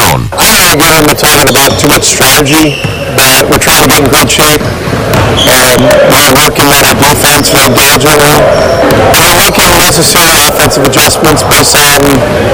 zone. I think again we're talking about too much strategy, but we're trying to get in good shape, and we're working on our defense very diligently. And we're making necessary offensive adjustments based on